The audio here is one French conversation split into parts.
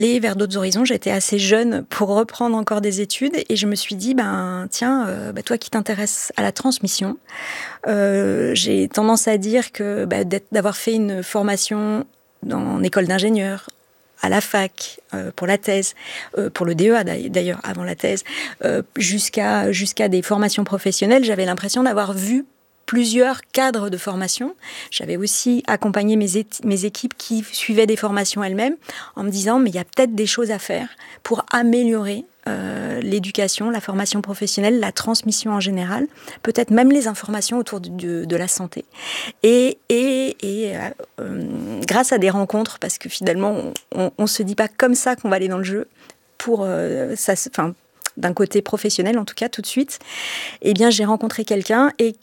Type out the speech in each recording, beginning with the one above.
aller vers d'autres horizons. J'étais assez jeune pour reprendre encore des études et je me suis dit, tiens, toi qui t'intéresses à la transmission, j'ai tendance à dire que d'avoir fait une formation en école d'ingénieur, à la fac, pour la thèse, pour le DEA d'ailleurs, avant la thèse, jusqu'à des formations professionnelles, j'avais l'impression d'avoir vu plusieurs cadres de formation. J'avais aussi accompagné mes équipes qui suivaient des formations elles-mêmes en me disant, mais il y a peut-être des choses à faire pour améliorer l'éducation, la formation professionnelle, la transmission en général, peut-être même les informations autour de la santé. Et grâce à des rencontres, parce que finalement, on se dit pas comme ça qu'on va aller dans le jeu, pour d'un côté professionnel en tout cas tout de suite, eh bien j'ai rencontré quelqu'un et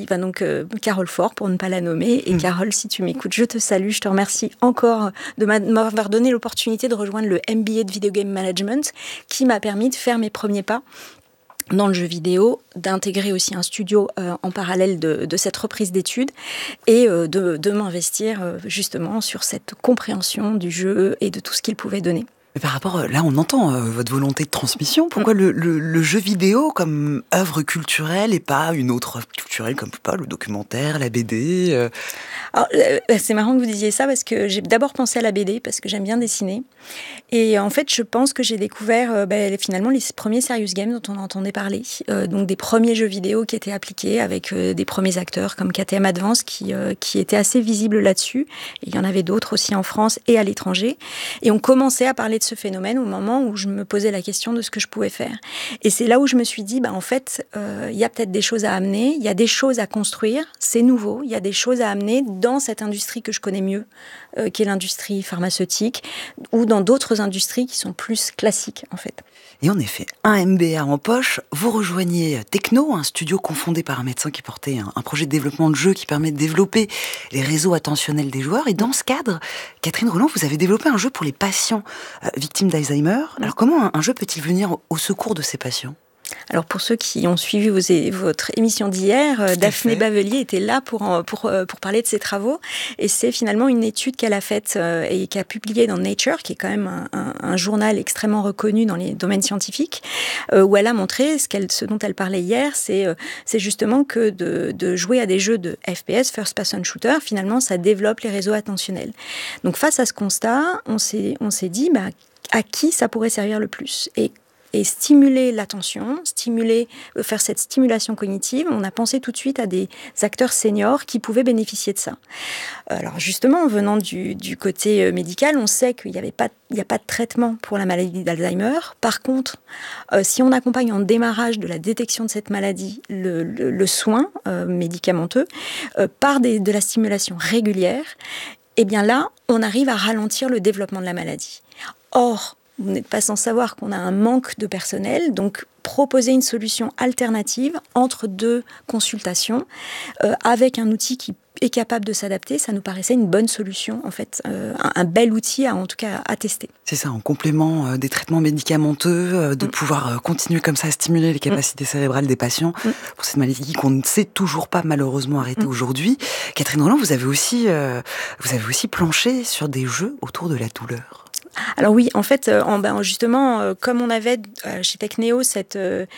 Carole Faure pour ne pas la nommer. Et Carole, si tu m'écoutes, je te salue, je te remercie encore de m'avoir donné l'opportunité de rejoindre le MBA de Video Game Management qui m'a permis de faire mes premiers pas dans le jeu vidéo, d'intégrer aussi un studio en parallèle de cette reprise d'études et de m'investir justement sur cette compréhension du jeu et de tout ce qu'il pouvait donner. Mais par rapport, là on entend votre volonté de transmission, pourquoi le jeu vidéo comme œuvre culturelle et pas une autre œuvre culturelle comme le documentaire, la BD Alors, c'est marrant que vous disiez ça parce que j'ai d'abord pensé à la BD parce que j'aime bien dessiner. Et en fait, je pense que j'ai découvert finalement les premiers serious games dont on entendait parler. Donc des premiers jeux vidéo qui étaient appliqués avec des premiers acteurs comme KTM Advance qui étaient assez visibles là-dessus. Et il y en avait d'autres aussi en France et à l'étranger. Et on commençait à parler de ce phénomène au moment où je me posais la question de ce que je pouvais faire. Et c'est là où je me suis dit, en fait, il y a peut-être des choses à amener, il y a des choses à construire, c'est nouveau, il y a des choses à amener dans cette industrie que je connais mieux, qui est l'industrie pharmaceutique, ou dans d'autres industries qui sont plus classiques, en fait. Et en effet, un MBA en poche, vous rejoignez Techno, un studio cofondé par un médecin qui portait un projet de développement de jeu qui permet de développer les réseaux attentionnels des joueurs. Et dans ce cadre, Catherine Rolland, vous avez développé un jeu pour les patients victimes d'Alzheimer. Alors comment un jeu peut-il venir au secours de ces patients ? Alors pour ceux qui ont suivi votre émission d'hier, Daphné Bavelier était là pour parler de ses travaux. Et c'est finalement une étude qu'elle a faite et qui a publiée dans Nature, qui est quand même un journal extrêmement reconnu dans les domaines scientifiques, où elle a montré ce dont elle parlait hier, c'est justement que de jouer à des jeux de FPS, First Person Shooter, finalement ça développe les réseaux attentionnels. Donc face à ce constat, on s'est dit à qui ça pourrait servir le plus et stimuler l'attention, faire cette stimulation cognitive. On a pensé tout de suite à des acteurs seniors qui pouvaient bénéficier de ça. Alors justement, en venant du côté médical, on sait qu'il n'y a pas de traitement pour la maladie d'Alzheimer. Par contre, si on accompagne en démarrage de la détection de cette maladie le soin médicamenteux par de la stimulation régulière, eh bien là, on arrive à ralentir le développement de la maladie. Or, vous n'êtes pas sans savoir qu'on a un manque de personnel, donc proposer une solution alternative entre deux consultations avec un outil qui est capable de s'adapter, ça nous paraissait une bonne solution, en fait, un bel outil en tout cas à tester. C'est ça, en complément des traitements médicamenteux, de pouvoir continuer comme ça à stimuler les capacités cérébrales des patients pour cette maladie qu'on ne sait toujours pas malheureusement arrêter aujourd'hui. Catherine Rolland, vous avez aussi planché sur des jeux autour de la douleur. Alors oui, en fait, justement, comme on avait chez Technéo cette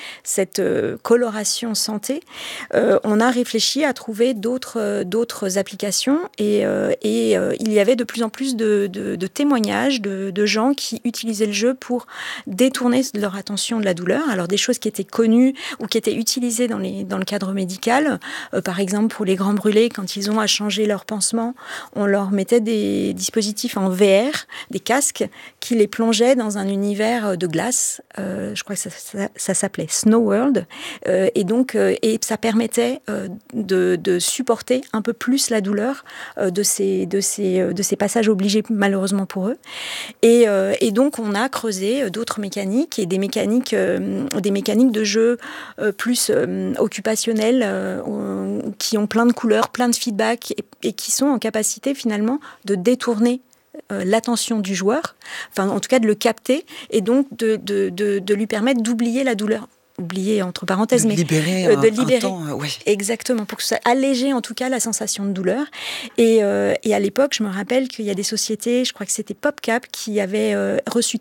coloration santé, on a réfléchi à trouver d'autres applications et il y avait de plus en plus de témoignages de gens qui utilisaient le jeu pour détourner leur attention de la douleur. Alors des choses qui étaient connues ou qui étaient utilisées dans le cadre médical, par exemple pour les grands brûlés, quand ils ont à changer leur pansement, on leur mettait des dispositifs en VR, des casques, qui les plongeait dans un univers de glace. Je crois que ça s'appelait Snow World. Et ça permettait de supporter un peu plus la douleur de ces passages obligés, malheureusement pour eux. Et donc, on a creusé d'autres mécaniques et des mécaniques de jeu plus occupationnelles qui ont plein de couleurs, plein de feedback et qui sont en capacité, finalement, de l'attention du joueur, enfin en tout cas de le capter et donc de lui permettre d'oublier la douleur. Oublier entre parenthèses, mais de libérer un temps, oui. Exactement, pour que ça alléger en tout cas la sensation de douleur. Et à l'époque, je me rappelle qu'il y a des sociétés, je crois que c'était PopCap, qui avait reçu